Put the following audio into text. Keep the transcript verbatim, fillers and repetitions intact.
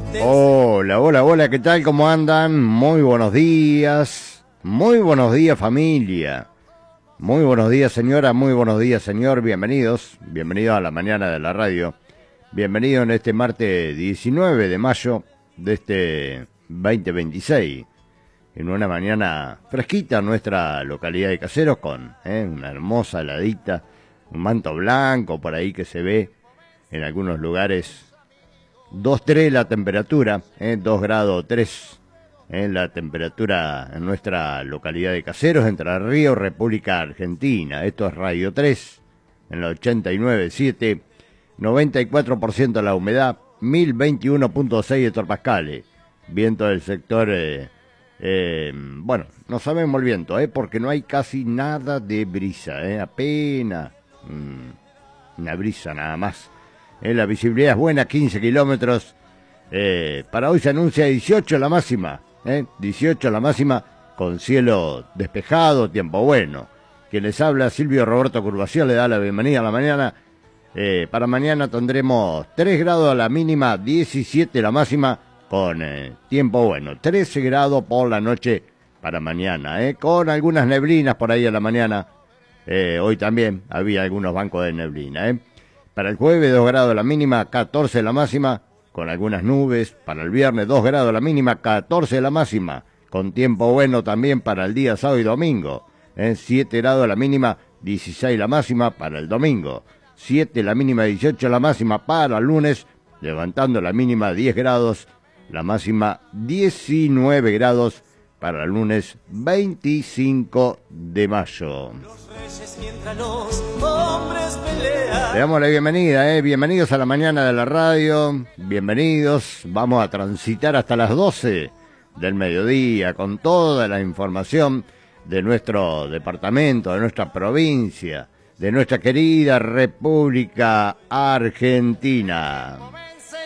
Hola, hola, hola, ¿qué tal? ¿Cómo andan? Muy buenos días, muy buenos días familia, muy buenos días señora, muy buenos días señor, bienvenidos, bienvenidos a la mañana de la radio, bienvenidos en este martes diecinueve de mayo de este veinte veintiséis, en una mañana fresquita en nuestra localidad de Caseros con eh, una hermosa heladita, un manto blanco por ahí que se ve en algunos lugares. dos tres la temperatura, eh, dos grados tres eh, la temperatura en nuestra localidad de Caseros, Entre Ríos, República Argentina. Esto es Radio tres, en la ochenta y nueve punto siete, noventa y cuatro por ciento la humedad, mil veintiuno punto seis hectopascales. Viento del sector, eh, eh, bueno, no sabemos el viento, eh, porque no hay casi nada de brisa, eh, apenas mmm, una brisa nada más. Eh, la visibilidad es buena, quince kilómetros. Eh, para hoy se anuncia dieciocho la máxima. Eh, dieciocho la máxima, con cielo despejado, tiempo bueno. Quien les habla, Silvio Roberto Curvación, le da la bienvenida a la mañana. Eh, para mañana tendremos tres grados a la mínima, diecisiete la máxima, con eh, tiempo bueno. trece grados por la noche para mañana, eh, con algunas neblinas por ahí a la mañana. Eh, hoy también había algunos bancos de neblina, eh. Para el jueves, dos grados la mínima, catorce la máxima, con algunas nubes. Para el viernes, dos grados la mínima, catorce la máxima, con tiempo bueno también para el día sábado y domingo. ¿eh? siete grados la mínima, dieciséis la máxima para el domingo. siete la mínima, dieciocho la máxima para el lunes, levantando la mínima diez grados, la máxima diecinueve grados para el lunes veinticinco de mayo. Le damos la bienvenida, eh. bienvenidos a la mañana de la radio, bienvenidos, vamos a transitar hasta las doce del mediodía con toda la información de nuestro departamento, de nuestra provincia, de nuestra querida República Argentina.